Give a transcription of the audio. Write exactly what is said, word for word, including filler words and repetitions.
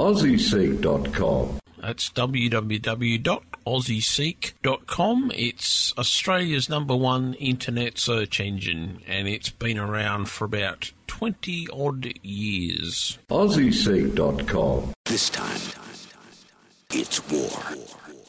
aussie seek dot com. That's w w w dot aussie seek dot com. It's Australia's number one internet search engine, and it's been around for about twenty odd years. aussie seek dot com. This time, it's war.